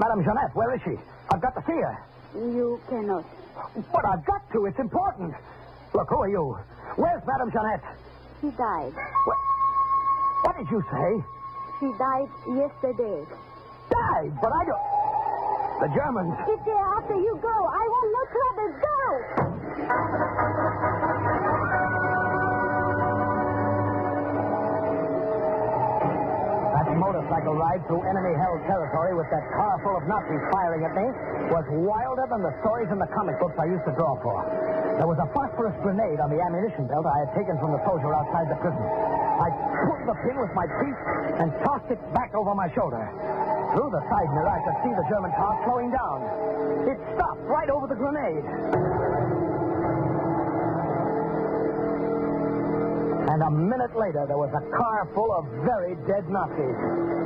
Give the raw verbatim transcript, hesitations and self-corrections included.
Madame Jeanette, where is she? I've got to see her. You cannot. But I've got to. It's important. Look, who are you? Where's Madame Jeanette? She died. What, what did you say? She died yesterday. Died? But I don't... The Germans. If they're after you, go. I want no trouble. Go! That motorcycle ride through enemy-held territory with that car full of Nazis firing at me was wilder than the stories in the comic books I used to draw for. There was a phosphorus grenade on the ammunition belt I had taken from the soldier outside the prison. I pulled the pin with my teeth and tossed it back over my shoulder. Through the side mirror, I could see the German car slowing down. It stopped right over the grenade. And a minute later, there was a car full of very dead Nazis.